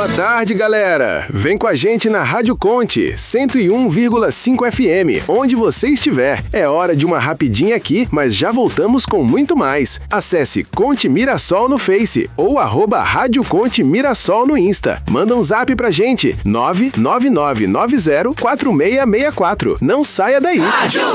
Boa tarde, galera! Vem com a gente na Rádio Conte, 101,5 FM, onde você estiver. É hora de uma rapidinha aqui, mas já voltamos com muito mais. Acesse Conte Mirassol no Face ou @Rádio Conte Mirassol no Insta. Manda um zap pra gente, 999904664. Não saia daí! Rádio